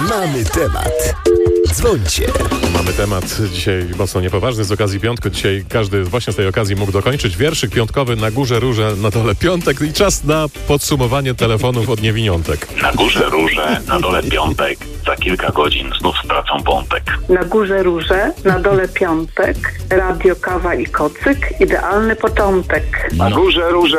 Mamy temat. Dzwońcie. Mamy temat dzisiaj mocno niepoważny z okazji piątku. Dzisiaj każdy właśnie z tej okazji mógł dokończyć wierszyk piątkowy: na górze róże, na dole piątek. I czas na podsumowanie telefonów od niewiniątek. Na górze róże, na dole piątek. Za kilka godzin znów stracą wątek. Na górze róże, na dole piątek. Radio, kawa i kocyk. Idealny początek. Na górze róże,